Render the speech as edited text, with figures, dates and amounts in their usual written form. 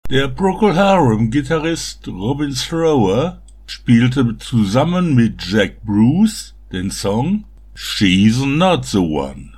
Der Procol Harum-Gitarrist Robin Thrower spielte zusammen mit Jack Bruce den Song She's Not the One.